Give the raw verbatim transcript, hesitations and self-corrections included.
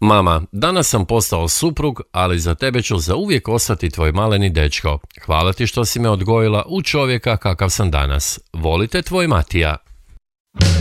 Mama, danas sam postao suprug, ali za tebe ću zauvijek ostati tvoj maleni dečko. Hvala ti što si me odgojila u čovjeka kakav sam danas. Volite tvoj Matija.